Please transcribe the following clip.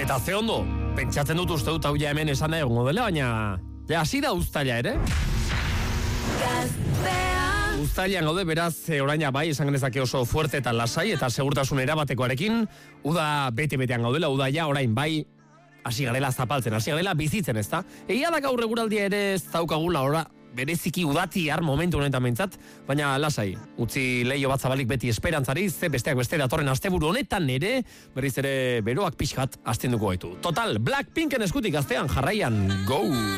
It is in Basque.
Eta ze ondo, pentsatzen dut uste dut hau ja hemen esan da egongo dela, baina hasi da uztaila ere. Uztailean gaude, beraz, oraina bai, esan genezake oso fuerte eta lasai, eta segurtasun erabatekoarekin, uda bete-betean gaudela, uda ja orain bai, hasi garela zapaltzen, hasi garela bizitzen, ezta? Egia da gaur eguraldia ere ez daukagula ora, bereziki udatiar momentu honetan behintzat, baina lasai, utzi leio bat zabalik beti esperantzari, ze besteak beste datorren asteburu honetan ere, berriz ere beroak pixkat astinduko gaitu. Total, Blackpinken eskutik gaztean jarraian, go!